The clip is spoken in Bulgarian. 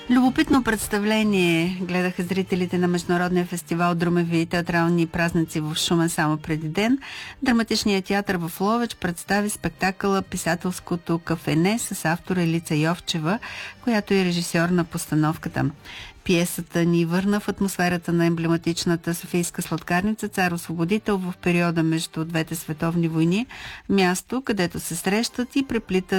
Любопитно представление гледаха зрителите на Международния фестивал Друмеви театрални празници в Шумен само преди ден. Драматичният театър в Ловеч представи спектакъла "Писателското кафене" с автора Елица Йовчева, която е режисьор на постановката. Пиесата ни върна в атмосферата на емблематичната софийска сладкарница Цар-Освободител в периода между двете световни войни, място, където се срещат и преплитат